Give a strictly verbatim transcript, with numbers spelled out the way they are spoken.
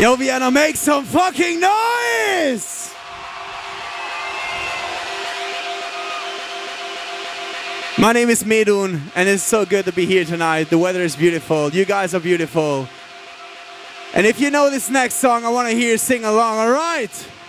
Yo, Vienna, make some fucking noise! My name is Medun, and it's so good to be here tonight. The weather is beautiful. You guys are beautiful. And if you know this next song, I want to hear you sing along, all right?